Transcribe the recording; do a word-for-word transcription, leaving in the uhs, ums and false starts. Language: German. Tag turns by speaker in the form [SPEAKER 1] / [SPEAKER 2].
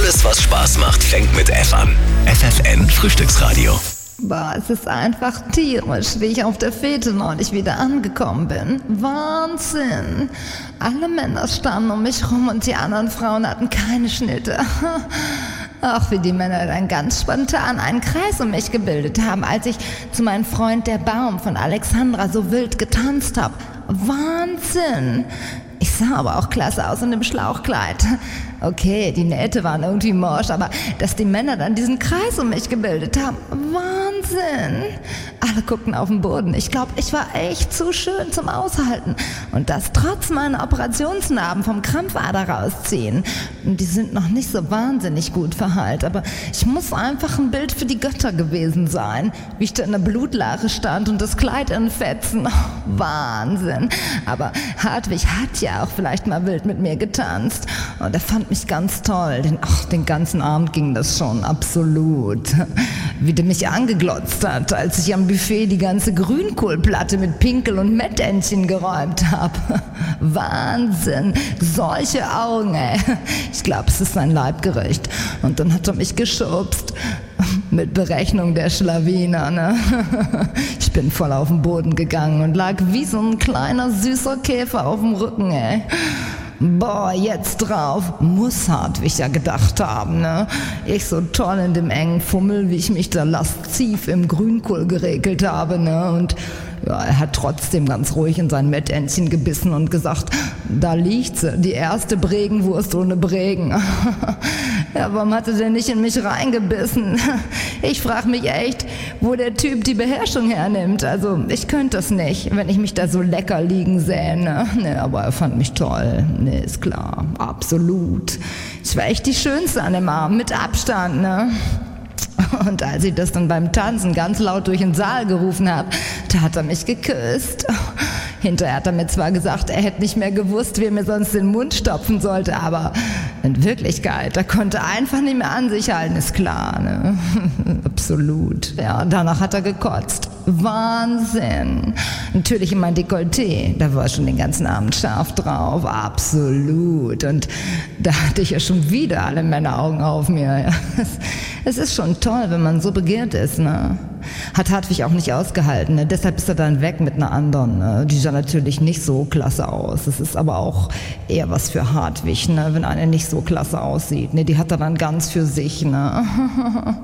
[SPEAKER 1] Alles, was Spaß macht, fängt mit F an. F F N Frühstücksradio.
[SPEAKER 2] Boah, es ist einfach tierisch, wie ich auf der Fete neulich wieder angekommen bin. Wahnsinn! Alle Männer standen um mich rum und die anderen Frauen hatten keine Schnitte. Ach, wie die Männer dann ganz spontan einen Kreis um mich gebildet haben, als ich zu meinem Freund Der Baum von Alexandra so wild getanzt habe. Wahnsinn! Ich sah aber auch klasse aus in dem Schlauchkleid. Okay, die Nähte waren irgendwie morsch, aber dass die Männer dann diesen Kreis um mich gebildet haben, Wahnsinn! Alle guckten auf den Boden. Ich glaube, ich war echt zu schön zum Aushalten. Und das trotz meiner Operationsnarben vom Krampfader rausziehen. Die sind noch nicht so wahnsinnig gut verheilt, aber ich muss einfach ein Bild für die Götter gewesen sein. Wie ich da in der Blutlache stand und das Kleid in Fetzen. Oh, Wahnsinn! Aber Hartwig hat ja auch vielleicht mal wild mit mir getanzt. Und er fand mich ganz toll. Den, ach, den ganzen Abend ging das schon, absolut. Wie der mich angeglotzt hat, als ich am Buffet die ganze Grünkohlplatte mit Pinkel und Mettentchen geräumt habe. Wahnsinn, solche Augen, ey. Ich glaube, es ist sein Leibgericht. Und dann hat er mich geschubst. Mit Berechnung der Schlawiner, ne? Ich bin voll auf den Boden gegangen und lag wie so ein kleiner süßer Käfer auf dem Rücken, ey. Boah, jetzt drauf, muss Hartwig ja gedacht haben, ne? Ich so toll in dem engen Fummel, wie ich mich da lasziv im Grünkohl geregelt habe, ne? Und ja, er hat trotzdem ganz ruhig in sein Mettentchen gebissen und gesagt, da liegt sie, die erste Bregenwurst ohne Bregen. Ja, warum hat er denn nicht in mich reingebissen? Ich frage mich echt, wo der Typ die Beherrschung hernimmt. Also ich könnte das nicht, wenn ich mich da so lecker liegen sähe. Ne? Nee, aber er fand mich toll. Nee, ist klar, absolut. Ich war echt die Schönste an dem Abend, mit Abstand, ne? Und als ich das dann beim Tanzen ganz laut durch den Saal gerufen habe, da hat er mich geküsst. Hinterher hat er mir zwar gesagt, er hätte nicht mehr gewusst, wie er mir sonst den Mund stopfen sollte, aber in Wirklichkeit, er konnte einfach nicht mehr an sich halten, ist klar, ne? Absolut. Ja, und danach hat er gekotzt. Wahnsinn. Natürlich in mein Dekolleté, da war schon den ganzen Abend scharf drauf, absolut. Und da hatte ich ja schon wieder alle Männeraugen auf mir. Ja. Es ist schon toll, wenn man so begehrt ist, ne? Hat Hartwig auch nicht ausgehalten, ne? Deshalb ist er dann weg mit einer anderen, ne? Die sah natürlich nicht so klasse aus. Das ist aber auch eher was für Hartwig, ne? Wenn eine nicht so klasse aussieht, ne? Die hat er dann ganz für sich, ne?